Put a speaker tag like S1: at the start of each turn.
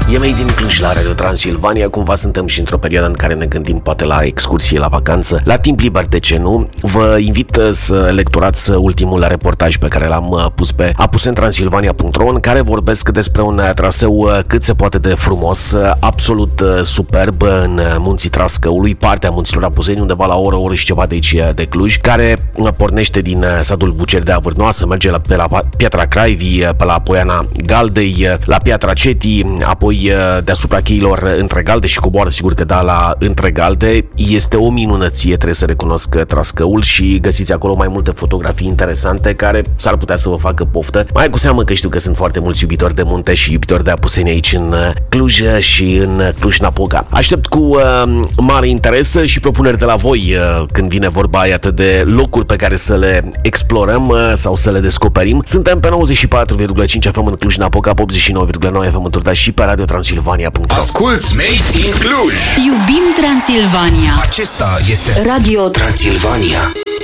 S1: E Made in Cluj la Radio Transilvania. Cumva suntem și într-o perioadă în care ne gândim poate la excursie, la vacanță, la timp liber, de ce nu? Vă invit să lecturați ultimul reportaj pe care l-am pus pe apusentransilvania.ro, în care vorbesc despre un traseu cât se poate de frumos, absolut superb, în munții Trascăului, partea munților Apuseni, undeva la o oră și ceva de aici de Cluj, care pornește din satul Buceri de Avârnoasă, merge pe la Piatra Craibii, pe la Poiana Galdei, la Piatra Cetii, apoi deasupra cheilor între Galde și coboară, sigur că da, la între Galde. Este o minunăție, trebuie să recunosc, Trascăul, și găsiți acolo mai multe fotografii interesante care s-ar putea să vă facă poftă. Mai cu seamă că știu că sunt foarte mulți iubitori de munte și iubitori de Apuseni aici în Cluj și în Cluj-Napoca. Aștept cu mare interes și propuneri de la voi când vine vorba, iată, de locuri pe care să le explorăm sau să le descoperim. Suntem pe 94,5 FM în Cluj-Napoca, 89,9 FM în Turda și pe Radio Transilvania.ro.
S2: Asculți Made in Cluj.
S3: Iubim Transilvania.
S2: Acesta este
S3: Radio
S2: Transilvania.